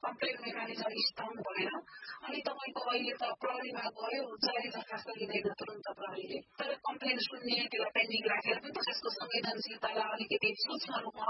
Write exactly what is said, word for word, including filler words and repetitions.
complain mechanism strong भएन अनि तपाईँको अहिले त प्रहरीमा गयो जारी दरखास्त लिँदैन तुरन्त प्रहरीले तर कम्प्लेन सुन्ने त्यसलाई पेन्डिङ राखेर पनि त्यसको संवेदनशीलतालाई अलिकति सूक्ष्म रूपमा